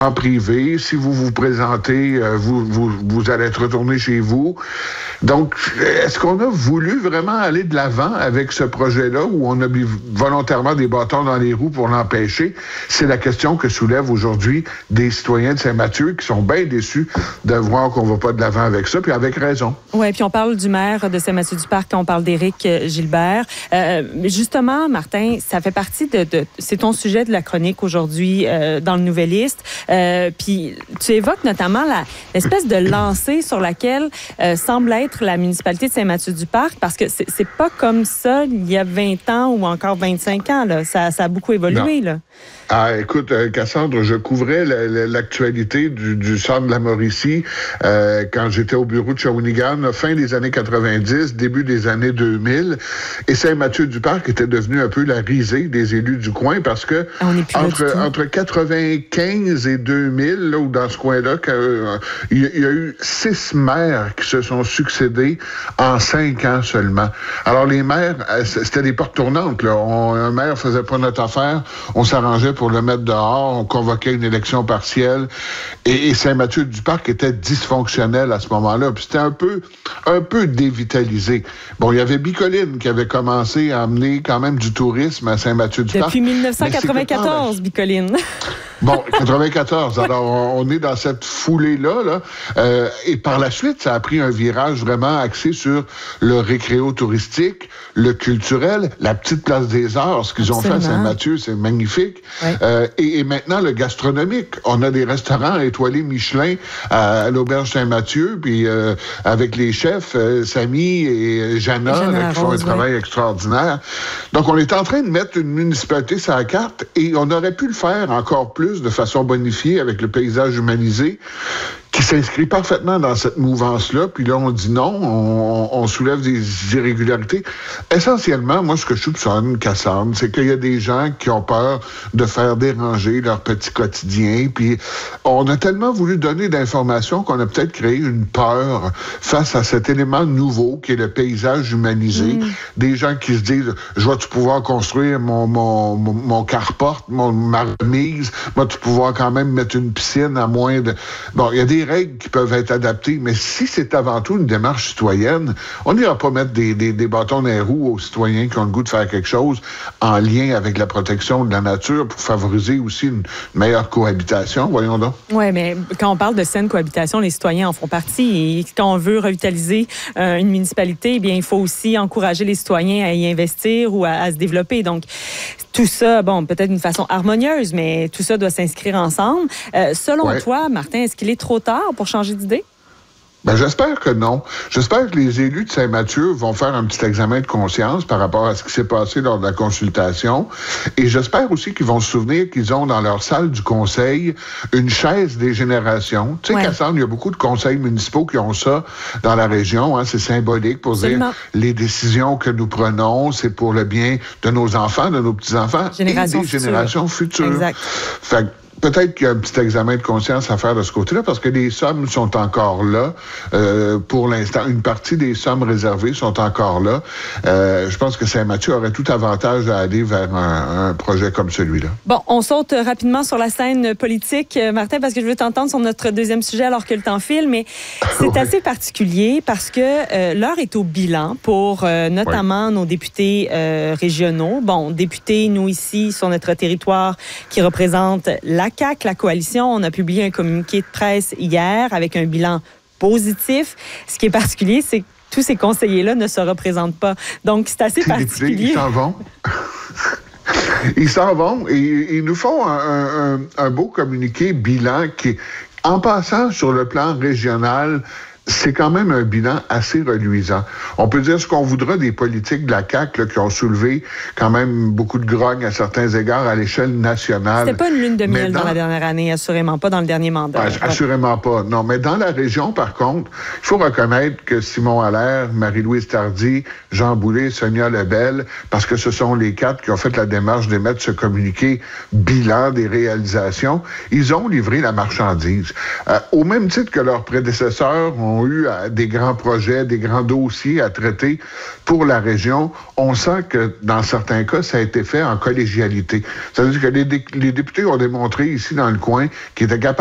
en privé. Si vous vous présentez, vous allez être retourné chez vous. Donc, est-ce qu'on a voulu vraiment aller de l'avant avec ce projet-là où on a mis volontairement des bâtons dans les roues pour l'empêcher? C'est la question que soulèvent aujourd'hui des citoyens de Saint-Mathieu qui sont bien déçus de voir qu'on ne va pas de l'avant avec ça, puis avec raison. Oui, puis on parle du maire de Saint-Mathieu-du-Parc, on parle d'Éric Gilbert. Justement, Martin, ça fait partie c'est ton sujet de la chronique aujourd'hui dans le Nouvelliste. Puis tu évoques notamment l'espèce de lancée sur laquelle semble être la municipalité de Saint-Mathieu-du-Parc, parce que c'est pas comme ça il y a 20 ans ou encore 25 ans. Là. Ça a beaucoup évolué. Là. Ah, écoute, Cassandre, je couvrais l'actualité du centre de la Mauricie quand j'étais au bureau de Shawinigan, fin des années 90, début des années 2000. Et Saint-Mathieu-du-Parc était devenu un peu la risée des élus du coin parce que entre 95 et 2000, là, ou dans ce coin-là, il y a eu 6 maires qui se sont succédés en 5 ans seulement. Alors, les maires, c'était des portes tournantes. Là. Un maire faisait pas notre affaire, on s'arrangeait pour le mettre dehors, on convoquait une élection partielle, et Saint-Mathieu-du-Parc était dysfonctionnel à ce moment-là, puis c'était un peu dévitalisé. Bon, il y avait Bicoline qui avait commencé à amener quand même du tourisme à Saint-Mathieu-du-Parc. Depuis 1994, Bicoline. Bon, 94. Alors, on est dans cette foulée-là. Là. Et par la suite, ça a pris un virage vraiment axé sur le récréo touristique, le culturel, la petite place des arts. Ce qu'ils ont fait à Saint-Mathieu, c'est magnifique. Oui. Et maintenant, le gastronomique. On a des restaurants étoilés Michelin à l'Auberge Saint-Mathieu, puis avec les chefs, Samy et Jana qui font un travail extraordinaire. Donc, on est en train de mettre une municipalité sur la carte et on aurait pu le faire encore plus de façon bonifiée avec le paysage humanisé qui s'inscrit parfaitement dans cette mouvance-là. Puis là, on dit non, on soulève des irrégularités. Essentiellement, moi, ce que je soupçonne, Cassandre, c'est qu'il y a des gens qui ont peur de faire déranger leur petit quotidien. Puis on a tellement voulu donner d'informations qu'on a peut-être créé une peur face à cet élément nouveau qui est le paysage humanisé. Des gens qui se disent, je vais-tu pouvoir construire mon carport, ma remise, vais-tu pouvoir quand même mettre une piscine à moins de... Bon, il y a des règles qui peuvent être adaptées, mais si c'est avant tout une démarche citoyenne, on n'ira pas mettre des bâtons dans les roues aux citoyens qui ont le goût de faire quelque chose en lien avec la protection de la nature pour favoriser aussi une meilleure cohabitation, voyons donc. Oui, mais quand on parle de saine cohabitation, les citoyens en font partie. Et quand on veut revitaliser une municipalité, eh bien, il faut aussi encourager les citoyens à y investir ou à se développer. Donc, tout ça, bon, peut-être d'une façon harmonieuse, mais tout ça doit s'inscrire ensemble. Selon toi, Martin, est-ce qu'il est trop tard pour changer d'idée? Ben, j'espère que non. J'espère que les élus de Saint-Mathieu vont faire un petit examen de conscience par rapport à ce qui s'est passé lors de la consultation. Et j'espère aussi qu'ils vont se souvenir qu'ils ont dans leur salle du conseil une chaise des générations. Tu sais, Cassandre, il y a beaucoup de conseils municipaux qui ont ça dans la région. Hein, c'est symbolique pour dire les décisions que nous prenons, c'est pour le bien de nos enfants, de nos petits-enfants et des générations futures. Exact. Fait peut-être qu'il y a un petit examen de conscience à faire de ce côté-là, parce que les sommes sont encore là. Pour l'instant, une partie des sommes réservées sont encore là. Je pense que Saint-Mathieu aurait tout avantage à aller vers un projet comme celui-là. Bon, on saute rapidement sur la scène politique, Martin, parce que je veux t'entendre sur notre deuxième sujet alors que le temps file, mais c'est assez particulier parce que l'heure est au bilan pour notamment nos députés régionaux. Bon, députés, nous ici, sur notre territoire, qui représentent la CAQ, la coalition. On a publié un communiqué de presse hier avec un bilan positif. Ce qui est particulier, c'est que tous ces conseillers-là ne se représentent pas. Donc, c'est assez particulier. Ils s'en vont. Ils s'en vont et ils nous font un beau communiqué bilan qui, en passant sur le plan régional, c'est quand même un bilan assez reluisant. On peut dire ce qu'on voudra des politiques de la CAQ là, qui ont soulevé quand même beaucoup de grogne à certains égards à l'échelle nationale. C'était pas une lune de miel dans la dernière année, assurément pas dans le dernier mandat. Assurément pas, non. Mais dans la région, par contre, il faut reconnaître que Simon Allaire, Marie-Louise Tardy, Jean Boulet, Sonia Lebel, parce que ce sont les 4 qui ont fait la démarche d'émettre ce communiqué bilan des réalisations, ils ont livré la marchandise. Au même titre que leurs prédécesseurs ont ont eu des grands projets, des grands dossiers à traiter pour la région. On sent que dans certains cas, ça a été fait en collégialité. Ça veut dire que les députés ont démontré ici dans le coin qu'ils étaient capables